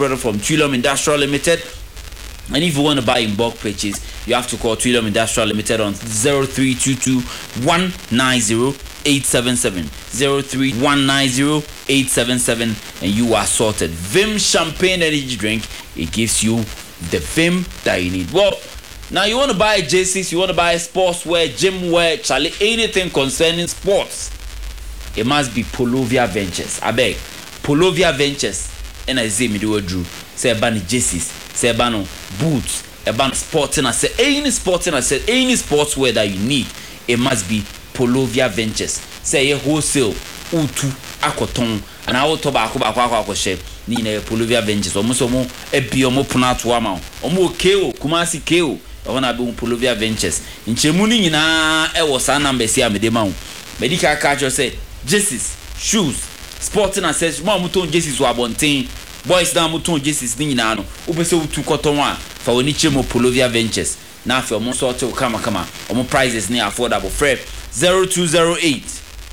product from Trillium Industrial Limited. And if you want to buy in bulk purchase, you have to call Trillium Industrial Limited on 0322 190 877 03190 877 and you are sorted. Vim Champagne Energy Drink, it gives you the vim that you need. Well, now you want to buy jerseys, you want to buy sportswear, gym wear, Charlie, anything concerning sports, it must be Polovia Ventures. I beg, Polovia Ventures. And I say me do a drew. Say ban jerseys, say ban boots, a ban sporting. I say any sporting. I said any sportswear that you need, it must be Polovia Ventures. Say a wholesale, utu, akoton, and I will tobacco share. Nina Polovia Ventures. Almost a biomo punat wama. Omo keo, kumasi keo. I wanna be Polovia Ventures. In Chemuni na was an embassy me demon. Medical catcher said jerseys, shoes, sporting accessories. Mom muton jerseys were bonting. Boys down muton jerseys ni na no. Ubese utu cotton one for when Chemo Polovia Ventures. Now for more sort of kama. Omo prices near affordable. Fred 0208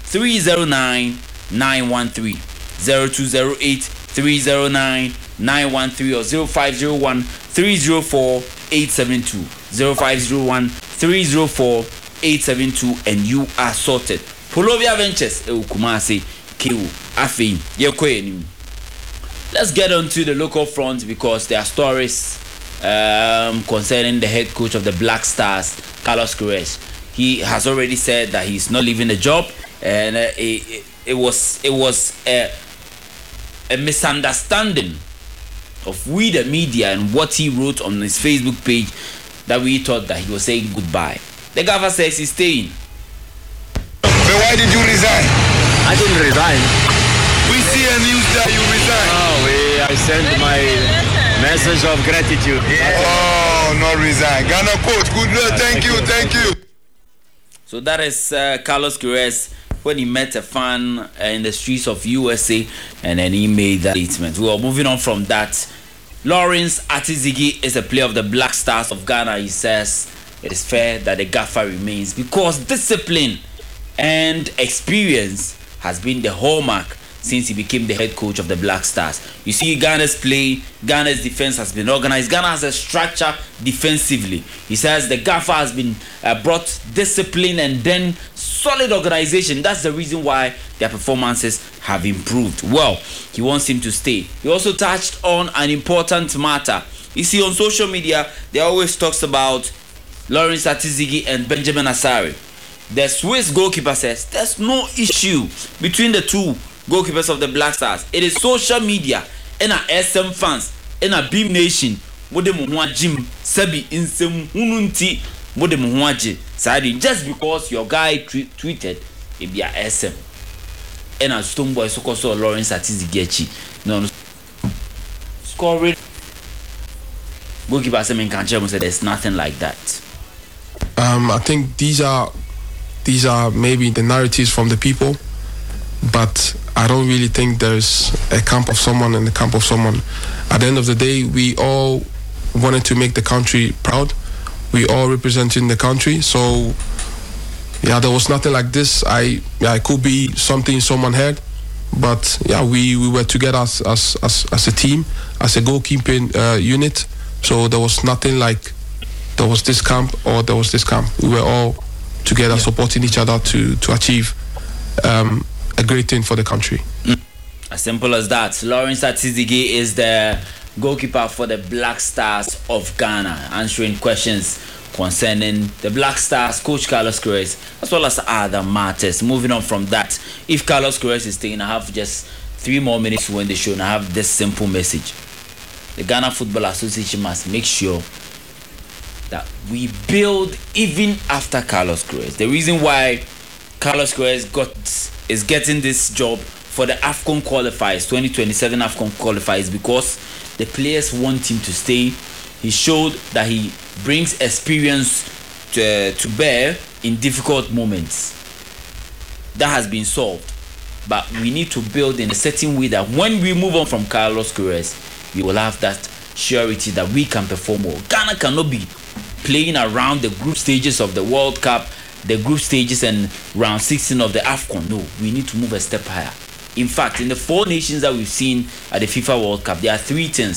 309 913 0208 309 913 or 0501 304 872 0501 304 872 and you are sorted. Polovia Ventures Kumasi Kiu Afi Yekwe. Let's get on to the local front because there are stories concerning the head coach of the Black Stars, Carlos Queiroz. He has already said that he's not leaving the job, and it was a misunderstanding of we the media and what he wrote on his Facebook page that we thought that he was saying goodbye. The governor says he's staying. But why did you resign? I didn't resign. We see a news that you resigned. Oh, I sent my message of gratitude. Yeah. Oh, not resign. Ghana coach, good luck. Thank you. So that is Carlos Queiroz when he met a fan in the streets of USA and then he made that statement. Well, moving on from that, Lawrence Atizigi is a player of the Black Stars of Ghana. He says it is fair that the gaffer remains because discipline and experience has been the hallmark since he became the head coach of the Black Stars. You see Ghana's play, Ghana's defense has been organized. Ghana has a structure defensively. He says the gaffer has been brought discipline and then solid organization. That's the reason why their performances have improved. Well, he wants him to stay. He also touched on an important matter. You see, on social media, they always talks about Lawrence Atizigi and Benjamin Asare. The Swiss goalkeeper says there's no issue between the two goalkeepers of the Black Stars. It is social media and SM fans and a Beam Nation. Jim Sabi insem hununti just because your guy tweeted it be a SM and a Stone Boy so called Lawrence Atizigi. No scoring goalkeeper Semen Kanchemo said there's nothing like that. I think these are maybe the narratives from the people, but I don't really think there's a camp of someone and a camp of someone. At the end of the day, we all wanted to make the country proud. We all representing the country. So, yeah, there was nothing like this. It could be something someone heard, but yeah, we were together as a team, as a goalkeeping unit. So there was nothing like there was this camp or there was this camp. We were all together supporting each other to achieve a great thing for the country. As simple as that. Lawrence Atizigi is the goalkeeper for the Black Stars of Ghana, answering questions concerning the Black Stars, Coach Carlos Queiroz, as well as other matters. Moving on from that, if Carlos Queiroz is staying, I have just 3 more minutes to end the show, and I have this simple message. The Ghana Football Association must make sure that we build even after Carlos Queiroz. The reason why Carlos Queiroz is getting this job for the AFCON qualifiers, 2027 AFCON qualifiers, because the players want him to stay. He showed that he brings experience to bear in difficult moments. That has been solved. But we need to build in a certain way that when we move on from Carlos Queiroz, we will have that surety that we can perform more. Ghana cannot be playing around the group stages of the World Cup, the group stages and round 16 of the AFCON. No, we need to move a step higher. In fact, in the 4 nations that we've seen at the FIFA World Cup, there are 3 things